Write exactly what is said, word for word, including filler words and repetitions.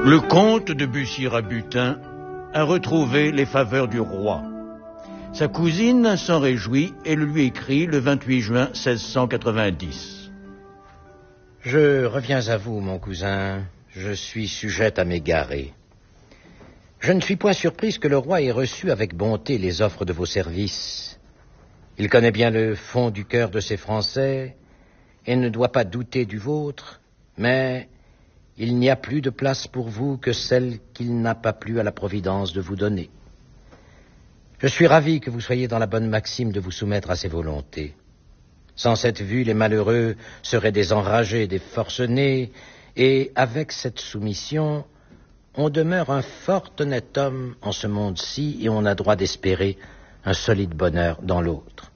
Le comte de Bussy-Rabutin a retrouvé les faveurs du roi. Sa cousine s'en réjouit et le lui écrit le vingt-huit juin seize cent quatre-vingt-dix. Je reviens à vous, mon cousin. Je suis sujette à m'égarer. Je ne suis point surprise que le roi ait reçu avec bonté les offres de vos services. Il connaît bien le fond du cœur de ces Français et ne doit pas douter du vôtre, mais il n'y a plus de place pour vous que celle qu'il n'a pas plu à la Providence de vous donner. Je suis ravi que vous soyez dans la bonne maxime de vous soumettre à ses volontés. Sans cette vue, les malheureux seraient des enragés, des forcenés, et avec cette soumission, on demeure un fort honnête homme en ce monde-ci et on a droit d'espérer un solide bonheur dans l'autre.